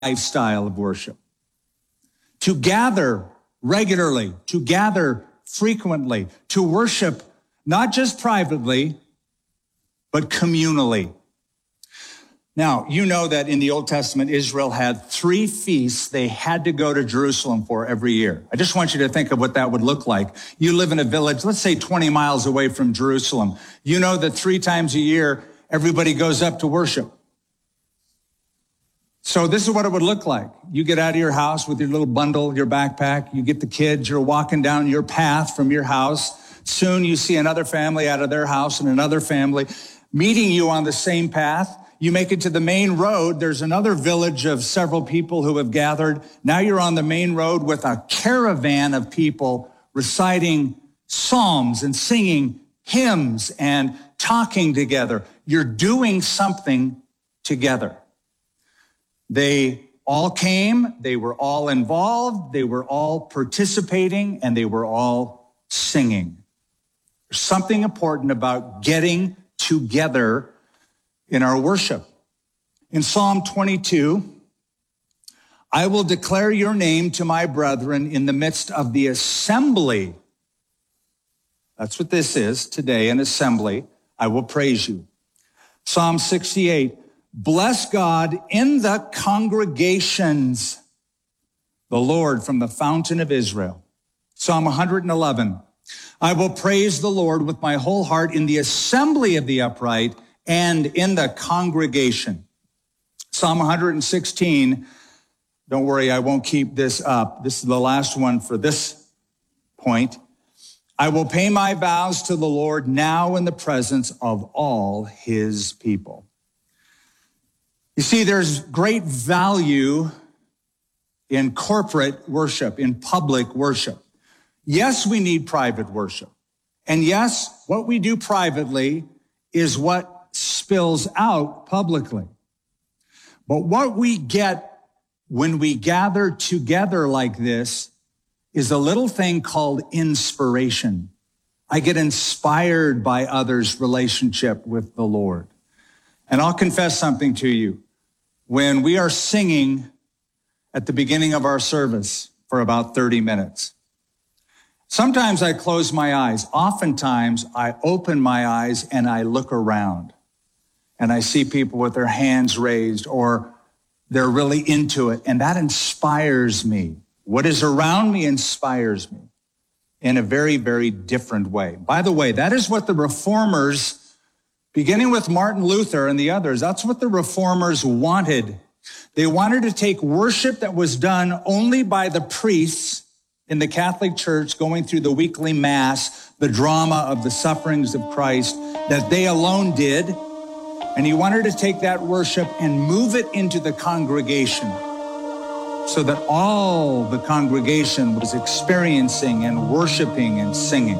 lifestyle of worship. To gather regularly, to gather frequently, to worship not just privately, but communally. Now, you know that in the Old Testament, Israel had 3 feasts they had to go to Jerusalem for every year. I just want you to think of what that would look like. You live in a village, let's say 20 miles away from Jerusalem. You know that 3 times a year, everybody goes up to worship. So this is what it would look like. You get out of your house with your little bundle, your backpack. You get the kids. You're walking down your path from your house. Soon you see another family out of their house and another family meeting you on the same path. You make it to the main road. There's another village of several people who have gathered. Now you're on the main road with a caravan of people reciting psalms and singing hymns and talking together. You're doing something together. They all came, they were all involved, they were all participating, and they were all singing. There's something important about getting together in our worship. In Psalm 22, I will declare your name to my brethren in the midst of the assembly. That's what this is today, an assembly. I will praise you. Psalm 68, bless God in the congregations, the Lord from the fountain of Israel. Psalm 111, I will praise the Lord with my whole heart in the assembly of the upright and in the congregation. Psalm 116, don't worry, I won't keep this up. This is the last one for this point. I will pay my vows to the Lord now in the presence of all his people. You see, there's great value in corporate worship, in public worship. Yes, we need private worship. And yes, what we do privately is what spills out publicly. But what we get when we gather together like this is a little thing called inspiration. I get inspired by others' relationship with the Lord. And I'll confess something to you. When we are singing at the beginning of our service for about 30 minutes, sometimes I close my eyes. Oftentimes I open my eyes and I look around and I see people with their hands raised or they're really into it. And that inspires me. What is around me inspires me in a very, very different way. By the way, that is what the reformers, beginning with Martin Luther and the others, that's what the reformers wanted. They wanted to take worship that was done only by the priests in the Catholic Church going through the weekly mass, the drama of the sufferings of Christ that they alone did. And he wanted to take that worship and move it into the congregation so that all the congregation was experiencing and worshiping and singing.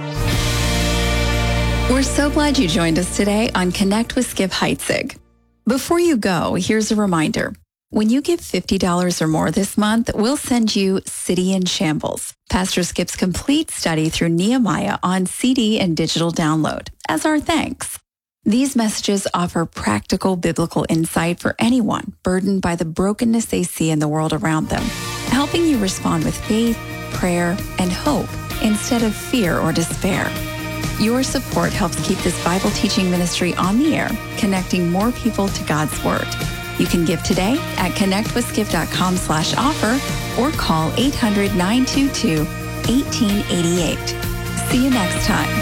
We're so glad you joined us today on Connect with Skip Heitzig. Before you go, here's a reminder. When you give $50 or more this month, we'll send you City in Shambles, Pastor Skip's complete study through Nehemiah on CD and digital download, as our thanks. These messages offer practical biblical insight for anyone burdened by the brokenness they see in the world around them, helping you respond with faith, prayer, and hope instead of fear or despair. Your support helps keep this Bible teaching ministry on the air, connecting more people to God's Word. You can give today at connectwithskip.com/offer or call 800-922-1888. See you next time.